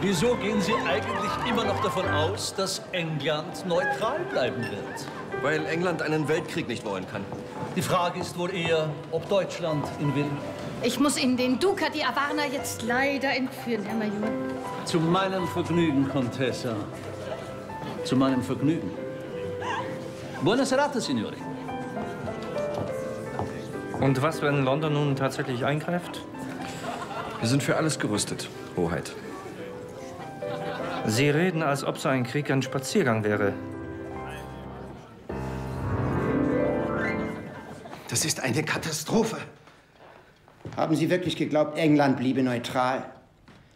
Wieso gehen Sie eigentlich immer noch davon aus, dass England neutral bleiben wird? Weil England einen Weltkrieg nicht wollen kann. Die Frage ist wohl eher, ob Deutschland ihn will. Ich muss Ihnen den Duca di Avarna jetzt leider entführen, Herr Major. Zu meinem Vergnügen, Contessa. Zu meinem Vergnügen. Buona serata, Signori. Und was, wenn London nun tatsächlich eingreift? Wir sind für alles gerüstet, Hoheit. Sie reden, als ob so ein Krieg ein Spaziergang wäre. Das ist eine Katastrophe. Haben Sie wirklich geglaubt, England bliebe neutral?